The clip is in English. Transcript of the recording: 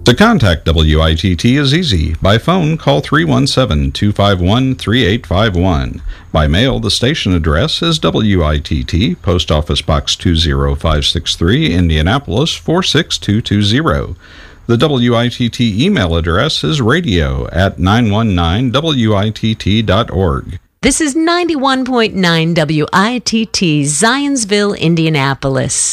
To contact WITT is easy. By phone, call 317-251-3851. By mail, the station address is WITT, Post Office Box 20563, Indianapolis 46220. The WITT email address is radio@919witt.org. This is 91.9 WITT, Zionsville, Indianapolis.